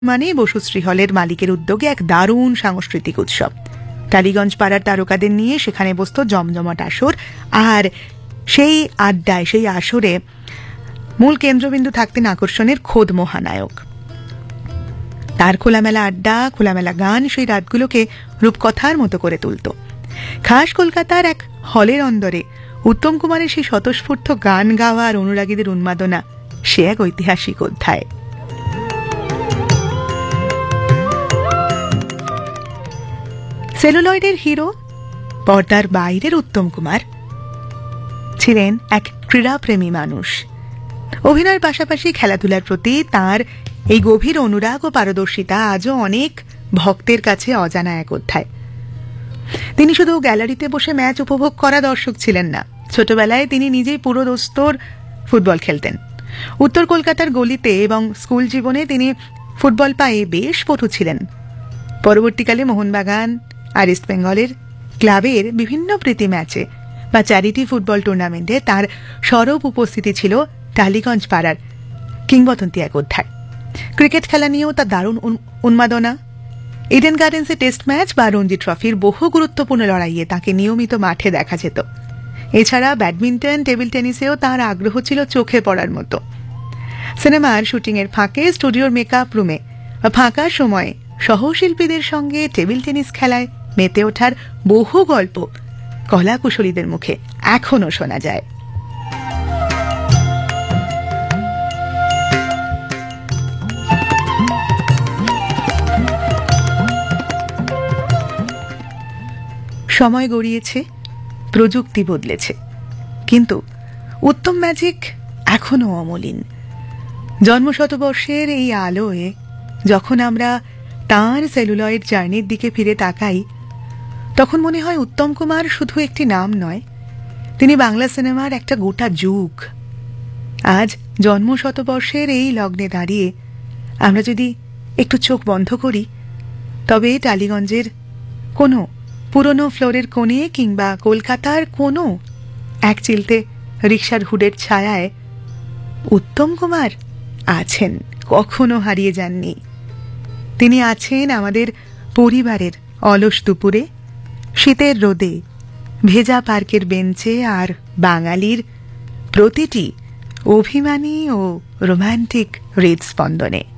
মানে বসুশ্রী হলের মালিকের উদ্যোগে এক দারুণ সাংস্কৃতিক উৎসব। টালিগঞ্জ পাড়ার তারকাদের নিয়ে সেখানে বসত জমজমাট আসর, আর সেই আড্ডায়, সেই আসরে মূল কেন্দ্রবিন্দু থাকতেন আকর্ষণের খোদ মহানায়ক। তার খোলামেলা আড্ডা, খোলামেলা গান সেই রাতগুলোকে রূপকথার মতো করে তুলত। খাস কলকাতার এক হলের অন্দরে উত্তম কুমারের সেই স্বতঃস্ফূর্ত গান গাওয়া আর অনুরাগীদের উন্মাদনা, সে এক ঐতিহাসিক অধ্যায়। সেলুলয়েডের হিরো, পর্দার বাইরের উত্তম কুমার ছিলেন এক ক্রীড়াপ্রেমী মানুষ। অভিনয়ের পাশাপাশি খেলাধুলার প্রতি তার এই গভীর অনুরাগ ও পারদর্শিতা আজও অনেক ভক্তের কাছে অজানা এক অধ্যায়। তিনি শুধু গ্যালারিতে বসে ম্যাচ উপভোগ করা দর্শক ছিলেন না, ছোটবেলায় তিনি নিজেই পুরো দস্তুর ফুটবল খেলতেন। উত্তর কলকাতার গলিতে এবং স্কুল জীবনে তিনি ফুটবল পায়ে বেশ পটু ছিলেন। পরবর্তীকালে মোহনবাগান আর ইস্ট বেঙ্গলের ক্লাবের বিভিন্ন প্রীতি ম্যাচে বা চ্যারিটি ফুটবল টুর্নামেন্টে তার সরব উপস্থিতি ছিল টালিগঞ্জ পাড়ার কিংবদন্তি এক অধ্যায়। ক্রিকেট খেলা নিয়েও তার দারুণ উন্মাদনা। ইডেন গার্ডেন্সে টেস্ট ম্যাচ বা রঞ্জি ট্রফির বহু গুরুত্বপূর্ণ লড়াইয়ে তাকে নিয়মিত মাঠে দেখা যেত। এছাড়া ব্যাডমিন্টন, টেবিল টেনিসেও তার আগ্রহ ছিল চোখে পড়ার মতো। সিনেমার শুটিংয়ের ফাঁকে স্টুডিওর মেকআপ রুমে বা ফাঁকা সময়ে সহশিল্পীদের সঙ্গে টেবিল টেনিস খেলায় মেতে ওঠার বহু গল্প কলাকুশলীদের মুখে এখনো শোনা যায়। সময় গড়িয়েছে, প্রযুক্তি বদলেছে, কিন্তু উত্তম ম্যাজিক এখনো অমলিন। জন্মশতবর্ষের এই আলোয় যখন আমরা তাঁর সেলুলয়েড জার্নির দিকে ফিরে তাকাই, তখন মনে হয় উত্তম কুমার শুধু একটি নাম নয়, তিনি বাংলা সিনেমার একটা গোটা যুগ। আজ জন্মশতবর্ষের এই লগ্নে দাঁড়িয়ে আমরা যদি একটু চোখ বন্ধ করি, তবে টালিগঞ্জের কোনো পুরনো ফ্লোরের কোণে কিংবা কলকাতার কোনো এক চিলতে রিকশার হুডের ছায়ায় উত্তম কুমার আছেন, কখনো হারিয়ে যাননি। তিনি আছেন আমাদের পরিবারের অলস দুপুরে, শীতের রোদে, ভেজা পার্কের বেঞ্চে, আর বাঙালির প্রতিটি অভিমানী ও রোমান্টিক হৃদস্পন্দনে।